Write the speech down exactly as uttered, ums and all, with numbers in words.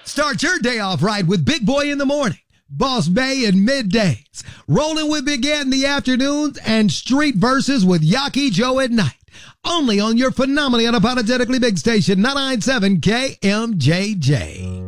Start your day off right with Big Boy in the morning, Boss Bay in middays, Rolling with Big Ant in the afternoons, and Street Verses with Yaki Joe at night. Only on your phenomenally unapologetically big station, nine ninety-seven K M J J.